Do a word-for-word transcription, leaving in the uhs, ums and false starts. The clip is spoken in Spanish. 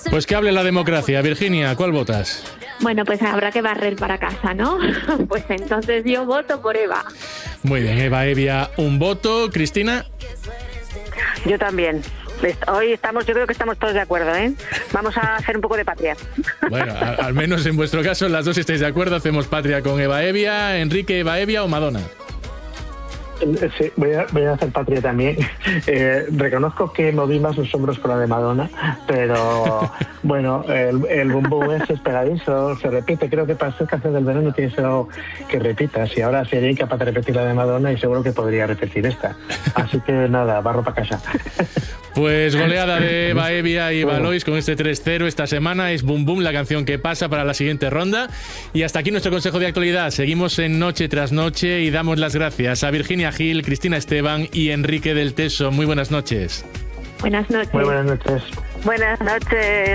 Pues que hable la democracia. Virginia, ¿cuál votas? Bueno, pues habrá que barrer para casa, ¿no? Pues entonces yo voto por Eva. Muy bien, Eva Evia, un voto. Cristina. Yo también. Hoy estamos, yo creo que estamos todos de acuerdo, ¿eh? Vamos a hacer un poco de patria. Bueno, a, al menos en vuestro caso, las dos estáis de acuerdo. Hacemos patria con Eva Evia. Enrique, Eva Evia o Madonna. Sí, voy a, voy a hacer patria también. Eh, reconozco que moví más los hombros con la de Madonna, pero bueno, el, el bum bum es pegadizo, se repite. Creo que para ser canción del verano tiene eso que repitas, y ahora sería incapaz de repetir la de Madonna y seguro que podría repetir esta. Así que nada, barro para casa. Pues goleada de Eva Evia y Valois con este tres cero esta semana. Es Bum Bum la canción que pasa para la siguiente ronda. Y hasta aquí nuestro consejo de actualidad. Seguimos en Noche tras Noche y damos las gracias a Virginia Gil, Cristina Esteban y Enrique del Teso. Muy buenas noches. Buenas noches. Muy buenas noches. Buenas noches.